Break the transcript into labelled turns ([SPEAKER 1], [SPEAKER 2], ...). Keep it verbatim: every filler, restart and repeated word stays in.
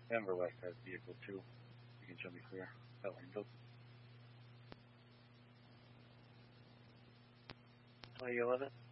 [SPEAKER 1] Denver West has vehicle two. You can show me clear. That window. twenty eleven.